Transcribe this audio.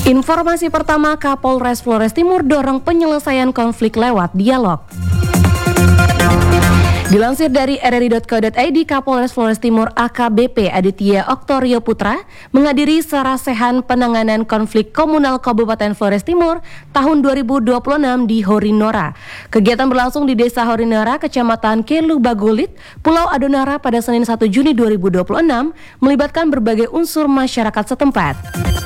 Informasi pertama, Kapolres Flores Timur dorong penyelesaian konflik lewat dialog. Dilansir dari rri.co.id, Kapolres Flores Timur AKBP Aditya Oktorio Putra menghadiri sarasehan penanganan konflik komunal Kabupaten Flores Timur tahun 2026 di Horinora. Kegiatan berlangsung di Desa Horinora, Kecamatan Kelu Bagulit, Pulau Adonara pada Senin 1 Juni 2026, melibatkan berbagai unsur masyarakat setempat.